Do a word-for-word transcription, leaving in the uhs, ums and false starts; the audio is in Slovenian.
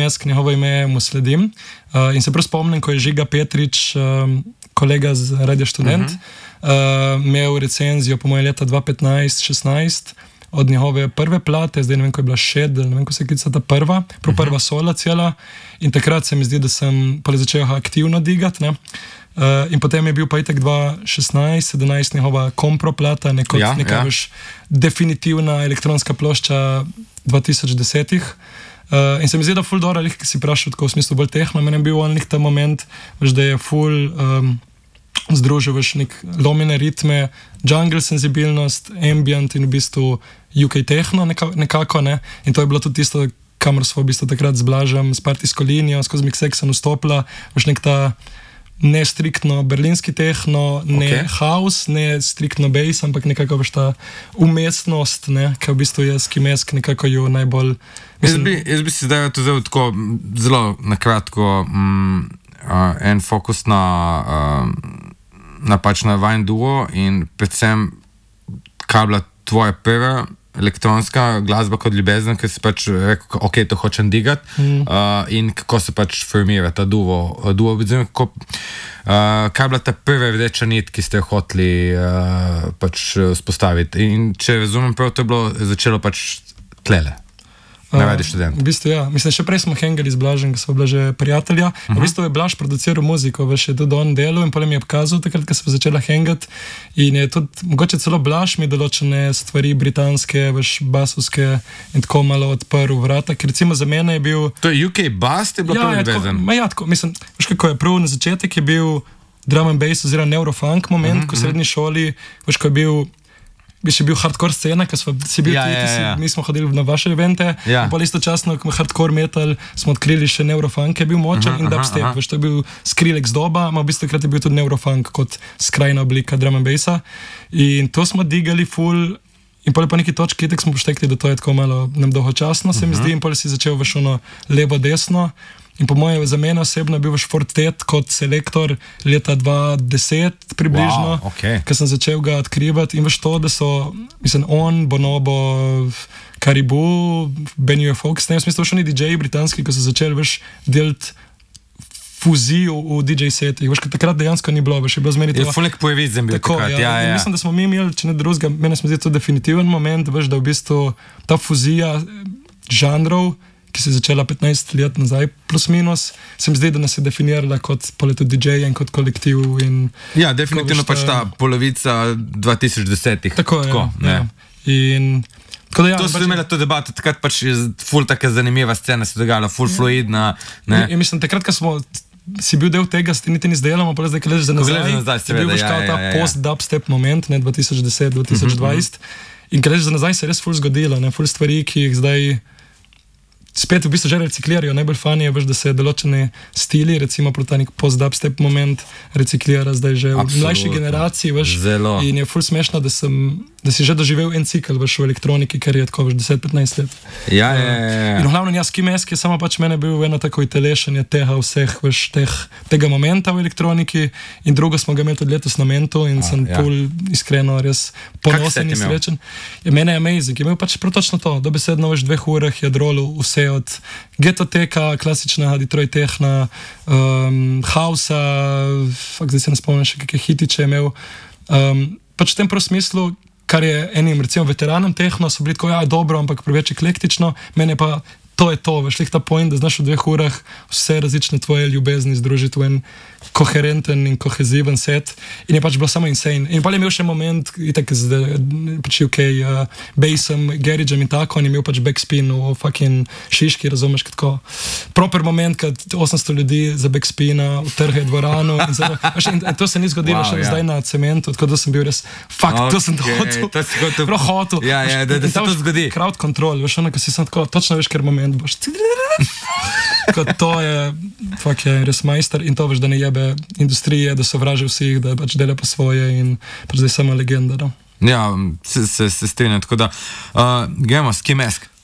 Skimesk, njegovo ime mu sledim. Uh, in se prav spomnim, ko je Žiga Petrič, um, kolega z Radio Študent, uh-huh. uh, imel recenzijo po moje leta dva petnajst šestnajst od njegove prve plate, zdaj ne vem, ko je bila Šedel, ne vem, ko se klica ta prva, prav uh-huh. prva sola cela. In takrat se mi zdi, da sem začel aktivno digati, ne. Uh, in potem je bil pa itek dva šestnajst sedemnajst njegova kompro plata, neko, ja, neka ja. Veš definitivna elektronska plošča dva tisoč desetih. Uh, in se mi zdi, da ful dobro, ki si prašal tako v smislu bolj tehno, meni je bil on ta moment, veš, da je ful um, združil veš nek lomene ritme, jungle senzibilnost, ambient in v bistvu U K tehno neka, nekako, ne. In to je bilo tudi tisto, kamor smo v bistvu takrat z Blažem, s partijsko linijo, skozi Mixek sem vstopila, veš nek ta ne striktno berlinski tehno, ne okay. house, ne striktno bass, ampak nekako veš ta umestnost, ne, ki v bistvu je Skimesk nekako jo najbolj... Mislim, jaz, bi, jaz bi si zdaj to zelo tako, zelo nakratko mm, uh, en fokus na, uh, na pač na Vine Duo in predvsem, kaj bila tvoja prva elektronska glasba kot ljubezen, ker si pač rekel, ok, to hočem digati mm. uh, in kako se pač formira ta duo. duo kako, uh, kaj je bila ta prva rdeča nit, ki ste jo hoteli uh, pač spostaviti? In če razumem prav, to je bilo začelo pač tlele. Na Radio Študent. Uh, v bistvu, ja. Mislim, še prej smo hengali z Blažem, ko smo bila že prijatelja. Uh-huh. V bistvu je Blaž produciral muziko, veš, je tudi on delal in potem mi je pokazal, takrat, ko smo začela hengati. In je tudi, mogoče celo Blaž mi določene stvari britanske, veš, basovske in tako malo odprl vrata, ker recimo za mene je bil... To je U K bass, ti je bilo prvi vezen? Ja, tako, mislim, veš, kako je prv na začetek je bil drum and bass oziroma neurofunk moment, uh-huh, ko v srednji šoli, veš, ko je bil... bi še bil hardcore scena, ker smo si bili ja, tudi, ja, ja. Si, mi smo hodili na vaše evente, ja. In pa istočasno, ko hardcore metal, smo odkrili še neurofunk, je bil močen uh-huh, in dubstep, uh-huh. Veš, to je bil Skrillex doba, ma v bistvu takrat je bil tudi neurofunk kot skrajna oblika drum and bassa. In to smo digali full, in pole pa neki točki, itek smo poštekli, da to je tako malo nam dolgočasno, se mi uh-huh. zdi, in pole si začel veš ono levo-desno. In po moje za mene osebno je bil veš Fortet kot selektor leta dva deset približno, wow, okay. Ker sem začel ga odkrivati in veš to, da so, mislim, on, Bonobo, Caribou, Ben U F X, ne, v smislu veš oni D J-ji britanski, ko so začeli veš delati fuzijo v D J setih, veš, ker takrat dejansko ni bilo, veš, je bilo zmeri to. Je full pojevizem bil tako, takrat, ja, ja, ja. Mislim, da smo mi imeli, če ne drugega, mene smo zdi to definitiven moment, veš, da v bistvu ta fuzija žanrov, ki se je začela petnajst let nazaj, plus minus, se mi zdi, da nas je definirala kot poletu D J in kot kolektiv. In ja, definitivno pač ta polovica dva tisoč desetih. Tako, tako je, ja. In, tako da, ja, to so pač, imeli to debato, takrat pač je ful taka zanimiva scena se dogajala, ful fluidna. Ne? In, in mislim, takrat, ko smo si bil del tega, ti niti ni zdelamo, pa zdaj, ko ležeš za nazaj, nazaj je bil veš ja, kao ja, ta ja, ja. post-dubstep moment, ne, dva tisoč deset dva tisoč dvajset, mm-hmm. In ko ležeš za nazaj, se je res ful zgodilo, ne, ful stvari, ki jih zdaj spet v bistvu že reciklirajo. Najbolj fani je, veš, da se določene stili, recimo proti nek post-dubstep moment, reciklira zdaj že v Absolut. mlajši generaciji, veš. Zelo. In je ful smešno, da sem, da si že doživel en cikl, veš, v elektroniki, ker je tako, veš, deset petnajst let. Ja, ja, ja, ja. In v glavnem, ja, Skimesk je samo pač mene bil eno tako utelešenje tega vseh, veš, teh, tega momenta v elektroniki in drugo smo ga imeli tudi letos na Mentu in A, sem ja. pol iskreno res ponosen in srečen. Je mene amazing, je imel pač prav točno to, dobesedno veš dveh urah je drolo vse od Getoteka, klasičnega Detroit tehna, um, Hausa, fakt zdaj se ne spomnim še kakšne hitiče je imel. Um, pač v tem prav smislu, kar je enim recimo veteranom tehno, so bili tako, ja, dobro, ampak preveč eklektično, mene pa to je to, veš, lih ta point, da znaš v dveh urah vse različne tvoje ljubezni združiti v en koherenten in koheziven set in je pač bilo samo insane. In pa je imel še moment, itak z pač U K uh, bassom, garageom in tako, on je imel pač backspin v fucking Šiški, razumeš, tako proper moment, kad osemsto ljudi za backspina utrhe dvorano in, zelo, veš, in to se ni zgodilo wow, še ja. zdaj na cementu, tako da sem bil res fuck, okay, to sem hotel, to si hotel, prav hotel. Ja, ja, da, da se to zgodi. Crowd control, veš, ono, ko si sem tako, točno veš, ker moment boš kot to je fakt je res majster in to veš, da ne jebe industrije, da sovraži vseh, da pač dela po svoje in pač zdaj sama legenda, no? Ja, se, se, se strinjam, tako da uh, gremo Skimesk.